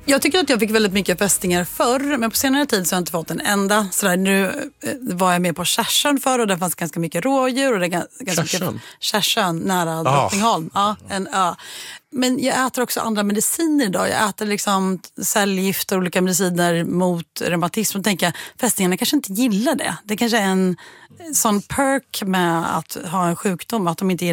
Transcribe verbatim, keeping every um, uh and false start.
Jag tycker att jag fick väldigt mycket fästingar förr, men på senare tid så har jag inte fått en enda. Sådär, nu eh, var jag med på Kärsön förr och där fanns ganska mycket rådjur. Och det är ganska Kärsön? mycket Kärsön, nära Drottningholm. Ja, en ö. Men jag äter också andra mediciner idag. Jag äter liksom cellgifter och olika mediciner mot reumatism. Och tänker, fästingarna kanske inte gillar det. Det kanske är en sån perk med att ha en sjukdom, att de inte gillar